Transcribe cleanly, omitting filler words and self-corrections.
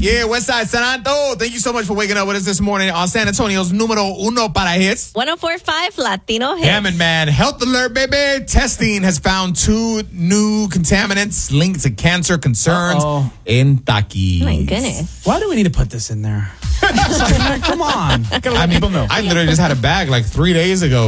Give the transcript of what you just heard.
Yeah, Westside San Antonio. Thank you so much for waking up with us this morning on San Antonio's numero uno para hits. 104.5 Latino Hits. Hammond, man. Health alert, baby. Testing has found 2 new contaminants linked to cancer concerns in Takis. Oh my goodness. Why do we need to put this in there? Come on. Gotta let people know. I literally just had a bag like 3 days ago.